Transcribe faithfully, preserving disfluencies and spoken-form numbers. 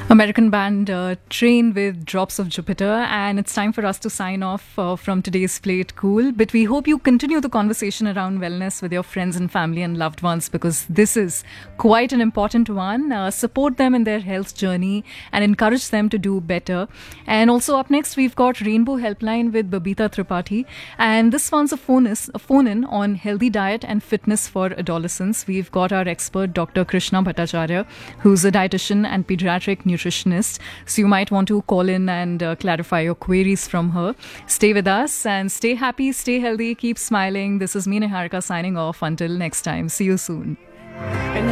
American band uh, Train with Drops of Jupiter, and it's time for us to sign off uh, from today's Play It Cool. But we hope you continue the conversation around wellness with your friends and family and loved ones, because this is quite an important one. Uh, support them in their health journey and encourage them to do better. And also up next, we've got Rainbow Helpline with Babita Tripathi, and this one's a phone, is, a phone in on healthy diet and fitness for adolescents. We've got our expert, Doctor Krishna Bhattacharya, who's a dietitian and pediatric nutritionist. So you might want to call in and uh, clarify your queries from her. Stay with us and stay happy, stay healthy, keep smiling. This is me, Niharika, signing off. Until next time. See you soon.